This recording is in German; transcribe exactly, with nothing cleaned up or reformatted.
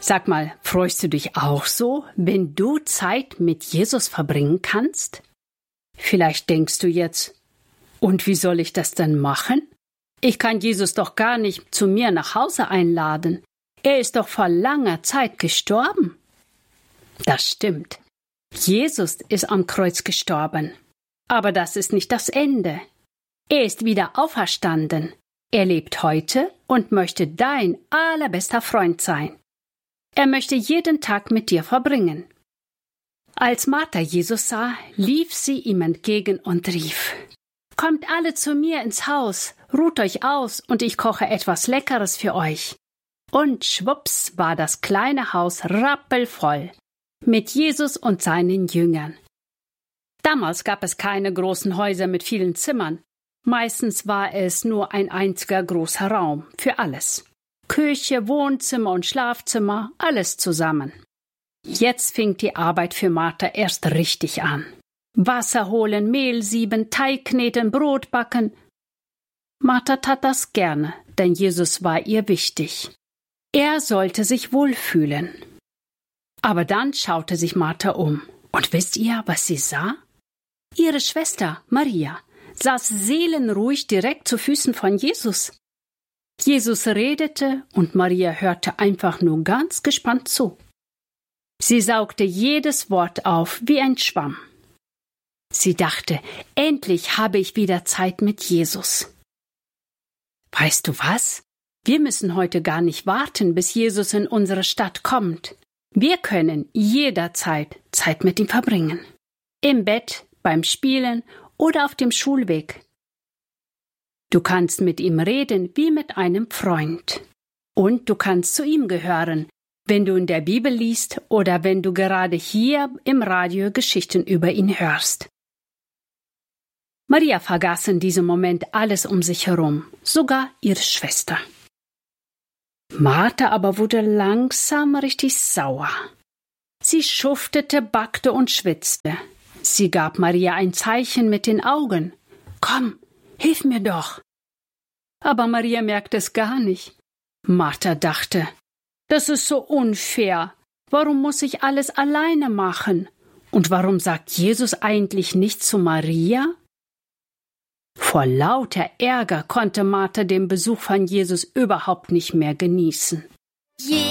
Sag mal, freust du dich auch so, wenn du Zeit mit Jesus verbringen kannst? Vielleicht denkst du jetzt, und wie soll ich das denn machen? Ich kann Jesus doch gar nicht zu mir nach Hause einladen. Er ist doch vor langer Zeit gestorben. Das stimmt. Jesus ist am Kreuz gestorben. Aber das ist nicht das Ende. Er ist wieder auferstanden. Er lebt heute und möchte dein allerbester Freund sein. Er möchte jeden Tag mit dir verbringen. Als Martha Jesus sah, lief sie ihm entgegen und rief: Kommt alle zu mir ins Haus, ruht euch aus und ich koche etwas Leckeres für euch. Und schwupps war das kleine Haus rappelvoll mit Jesus und seinen Jüngern. Damals gab es keine großen Häuser mit vielen Zimmern. Meistens war es nur ein einziger großer Raum für alles. Küche, Wohnzimmer und Schlafzimmer, alles zusammen. Jetzt fing die Arbeit für Martha erst richtig an. Wasser holen, Mehl sieben, Teig kneten, Brot backen. Martha tat das gerne, denn Jesus war ihr wichtig. Er sollte sich wohlfühlen. Aber dann schaute sich Martha um. Und wisst ihr, was sie sah? Ihre Schwester, Maria, saß seelenruhig direkt zu Füßen von Jesus. Jesus redete und Maria hörte einfach nur ganz gespannt zu. Sie saugte jedes Wort auf wie ein Schwamm. Sie dachte, endlich habe ich wieder Zeit mit Jesus. Weißt du was? Wir müssen heute gar nicht warten, bis Jesus in unsere Stadt kommt. Wir können jederzeit Zeit mit ihm verbringen. Im Bett, beim Spielen oder auf dem Schulweg. Du kannst mit ihm reden wie mit einem Freund. Und du kannst zu ihm gehören, wenn du in der Bibel liest oder wenn du gerade hier im Radio Geschichten über ihn hörst. Maria vergaß in diesem Moment alles um sich herum, sogar ihre Schwester. Martha aber wurde langsam richtig sauer. Sie schuftete, backte und schwitzte. Sie gab Maria ein Zeichen mit den Augen. Komm, hilf mir doch. Aber Maria merkte es gar nicht. Martha dachte, das ist so unfair. Warum muss ich alles alleine machen? Und warum sagt Jesus eigentlich nichts zu Maria? Vor lauter Ärger konnte Martha den Besuch von Jesus überhaupt nicht mehr genießen.